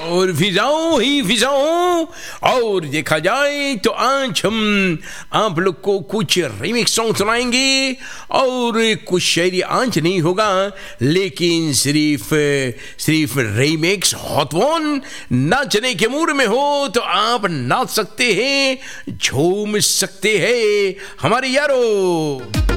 और फिजाओं ही फिजाओं। और देखा जाए तो आज हम आप लोग को कुछ रीमिक्स सॉन्ग सुनाएंगे, और कुछ शायरी आज नहीं होगा, लेकिन सिर्फ रीमिक्स। हॉट वन, नाचने के मूड में हो तो आप नाच सकते हैं, झूम सकते हैं हमारे यारों।